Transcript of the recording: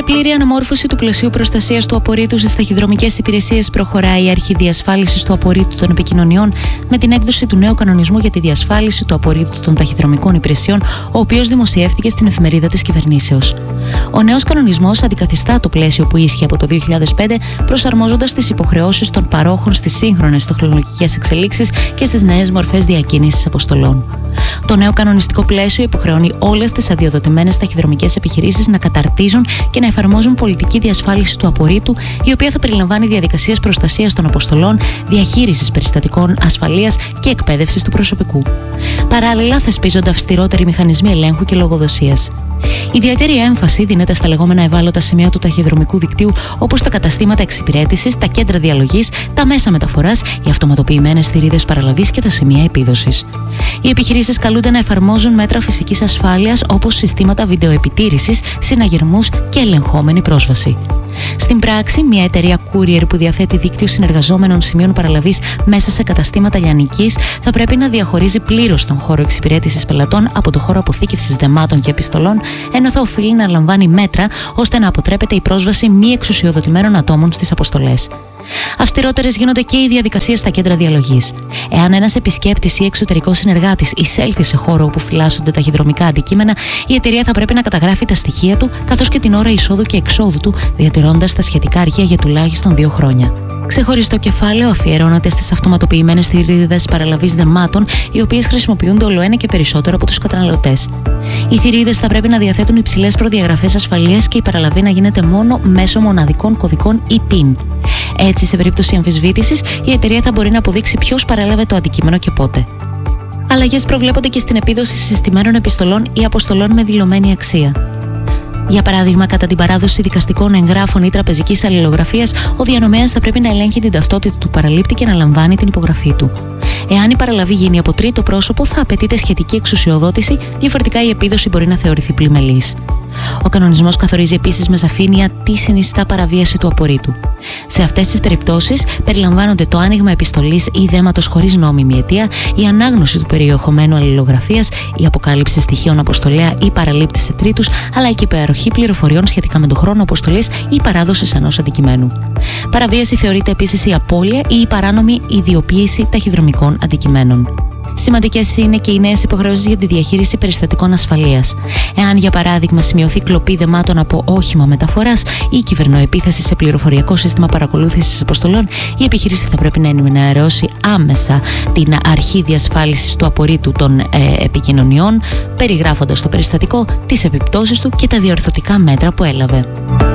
πλήρη αναμόρφωση του πλαισίου προστασίας του απορρίτου στις ταχυδρομικές υπηρεσίες προχωράει η αρχή διασφάλισης του απορρίτου των επικοινωνιών με την έκδοση του νέου κανονισμού για τη διασφάλιση του απορρίτου των ταχυδρομικών υπηρεσιών, ο οποίος δημοσιεύθηκε στην εφημερίδα της κυβερνήσεως. Ο νέος κανονισμός αντικαθιστά το πλαίσιο που ίσχυε από το 2005, προσαρμόζοντας τις υποχρεώσεις των παρόχων στις σύγχρονες τεχνολογικές εξελίξεις και στις νέες μορφές διακίνησης αποστολών. Το νέο κανονιστικό πλαίσιο υποχρεώνει όλες τις αδειοδοτημένες ταχυδρομικές επιχειρήσεις να καταρτίζουν και να εφαρμόζουν πολιτική διασφάλιση του απορρίτου, η οποία θα περιλαμβάνει διαδικασίες προστασίας των αποστολών, διαχείρισης περιστατικών ασφαλείας και εκπαίδευσης του προσωπικού. Παράλληλα, θεσπίζονται αυστηρότεροι μηχανισμοί ελέγχου και λογοδοσίας. Ιδιαίτερη έμφαση δίνεται στα λεγόμενα ευάλωτα σημεία του ταχυδρομικού δικτύου, όπως τα καταστήματα εξυπηρέτησης, τα κέντρα διαλογής, τα μέσα μεταφοράς, οι αυτοματοποιημένες θηρίδες παραλαβής και τα σημεία επίδοσης. Οι επιχειρήσεις καλούνται να εφαρμόζουν μέτρα φυσικής ασφάλειας, όπως συστήματα βιντεοεπιτήρησης, συναγερμούς και ελεγχόμενη πρόσβαση. Στην πράξη, μια εταιρεία courier που διαθέτει δίκτυο συνεργαζόμενων σημείων παραλαβής μέσα σε καταστήματα λιανικής θα πρέπει να διαχωρίζει πλήρως τον χώρο εξυπηρέτησης πελατών από το χώρο αποθήκευσης δεμάτων και επιστολών, ενώ θα οφείλει να λαμβάνει μέτρα ώστε να αποτρέπεται η πρόσβαση μη εξουσιοδοτημένων ατόμων στις αποστολές. Αυστηρότερες γίνονται και οι διαδικασίες στα κέντρα διαλογής. Εάν ένας επισκέπτης ή εξωτερικός συνεργάτης εισέλθει σε χώρο όπου φυλάσσονται ταχυδρομικά αντικείμενα, η εταιρεία θα πρέπει να καταγράφει τα στοιχεία του καθώς και την ώρα εισόδου και εξόδου του, διατηρώντας τα σχετικά αρχεία για τουλάχιστον 2 χρόνια. Ξεχωριστό κεφάλαιο αφιερώνεται στις αυτοματοποιημένες θηρίδες παραλαβής δεμάτων, οι οποίες χρησιμοποιούνται ολοένα και περισσότερο από τους καταναλωτές. Οι θηρίδες θα πρέπει να διαθέτουν υψηλές προδιαγραφές ασφαλείας και η παραλαβή να γίνεται μόνο μέσω μοναδικών κωδικών ή PIN. Έτσι, σε περίπτωση αμφισβήτησης, η εταιρεία θα μπορεί να αποδείξει ποιος παρέλαβε το αντικείμενο και πότε. Αλλαγές προβλέπονται και στην επίδοση συστημένων επιστολών ή αποστολών με δηλωμένη αξία. Για παράδειγμα, κατά την παράδοση δικαστικών εγγράφων ή τραπεζικής αλληλογραφίας, ο διανομέας θα πρέπει να ελέγχει την ταυτότητα του παραλήπτη και να λαμβάνει την υπογραφή του. Εάν η παραλαβή γίνει από τρίτο πρόσωπο, θα απαιτείται σχετική εξουσιοδότηση, διαφορετικά η επίδοση μπορεί να θεωρηθεί πλημελής. Ο κανονισμός καθορίζει επίσης με σαφήνεια τι συνιστά παραβίαση του απορρίτου. Σε αυτές τις περιπτώσεις περιλαμβάνονται το άνοιγμα επιστολής ή δέματος χωρίς νόμιμη αιτία, η ανάγνωση του περιεχομένου αλληλογραφίας, η αποκάλυψη στοιχείων αποστολέα ή παραλήπτη σε τρίτους, αλλά και η παροχή πληροφοριών σχετικά με τον χρόνο αποστολής ή παράδοσης ενός αντικειμένου. Παραβίαση θεωρείται επίσης η απώλεια ή η παράνομη ιδιοποίηση ταχυδρομικών αντικειμένων. Σημαντικές είναι και οι νέες υποχρεώσεις για τη διαχείριση περιστατικών ασφαλείας. Εάν, για παράδειγμα, σημειωθεί κλοπή δεμάτων από όχημα μεταφοράς ή κυβερνοεπίθεση σε πληροφοριακό σύστημα παρακολούθησης αποστολών, η επιχείρηση θα πρέπει να ενημερώσει άμεσα την αρχή διασφάλισης του απορρίτου των επικοινωνιών, περιγράφοντας το περιστατικό, τις επιπτώσεις του και τα διορθωτικά μέτρα που έλαβε.